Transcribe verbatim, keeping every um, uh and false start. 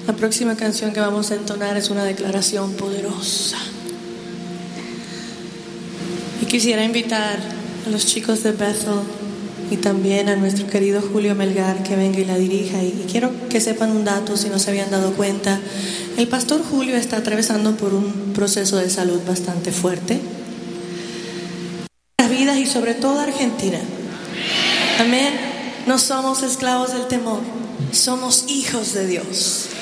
La próxima canción que vamos a entonar es una declaración poderosa. Y quisiera invitar a los chicos de Bethel y también a nuestro querido Julio Melgar que venga y la dirija. Y quiero que sepan un dato, si no se habían dado cuenta. El pastor Julio está atravesando por un proceso de salud bastante fuerte. Las vidas y sobre todo Argentina. Amén. No somos esclavos del temor, somos hijos de Dios.